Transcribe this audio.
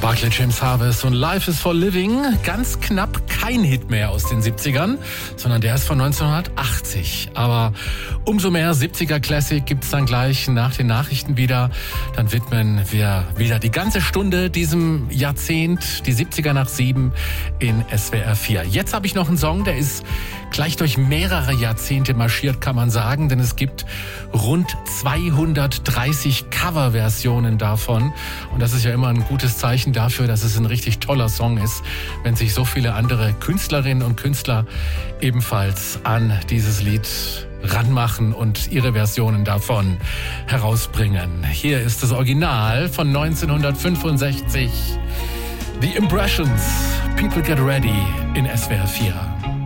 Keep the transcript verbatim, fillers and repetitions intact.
Barclay James Harvest und Life is for Living. Ganz knapp kein Hit mehr aus den siebzigern, sondern der ist von neunzehnhundertachtzig. Aber umso mehr siebziger Classic gibt's dann gleich nach den Nachrichten wieder. Dann widmen wir wieder die ganze Stunde diesem Jahrzehnt, die siebziger nach sieben in S W R vier. Jetzt habe ich noch einen Song, der ist gleich durch mehrere Jahrzehnte marschiert, kann man sagen, denn es gibt rund zweihundertdreißig Coverversionen davon. Und das ist ja immer ein gutes Zeichen dafür, dass es ein richtig toller Song ist, wenn sich so viele andere Künstlerinnen und Künstler ebenfalls an dieses Lied ranmachen und ihre Versionen davon herausbringen. Hier ist das Original von neunzehnhundertfünfundsechzig. The Impressions, People Get Ready in S W R vier.